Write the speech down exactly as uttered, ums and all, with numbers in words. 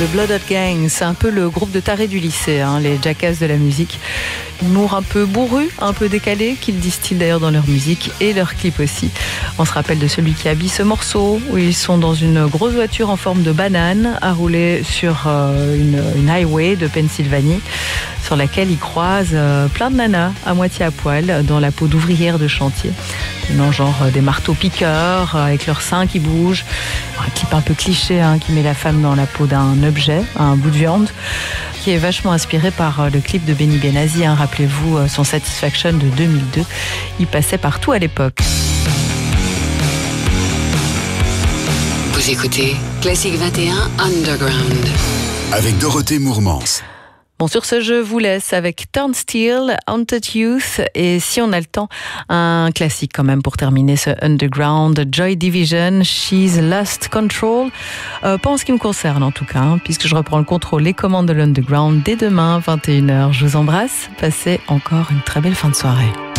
The Blooded Gang, c'est un peu le groupe de tarés du lycée, hein, les jackass de la musique. Humour un peu bourru, un peu décalé, qu'ils distillent d'ailleurs dans leur musique et leurs clips aussi. On se rappelle de celui qui habille ce morceau, où ils sont dans une grosse voiture en forme de banane, à rouler sur euh, une, une highway de Pennsylvanie, sur laquelle ils croisent euh, plein de nanas à moitié à poil, dans la peau d'ouvrières de chantier. Non, genre euh, des marteaux-piqueurs, euh, avec leurs seins qui bougent. Un clip un peu cliché, hein, qui met la femme dans la peau d'un objet, un bout de viande, qui est vachement inspiré par euh, le clip de Benny Benassi, hein, rappelez-vous, euh, son Satisfaction de deux mille deux. Il passait partout à l'époque. Vous écoutez Classique vingt et un Underground. Avec Dorothée Mourmans. Bon, sur ce, je vous laisse avec Turnstile, Haunted Youth, et si on a le temps, un classique quand même pour terminer ce Underground, Joy Division, She's Lost Control. Euh, pas en ce qui me concerne en tout cas, hein, puisque je reprends le contrôle, les commandes de l'Underground dès demain, vingt et une heures. Je vous embrasse, passez encore une très belle fin de soirée.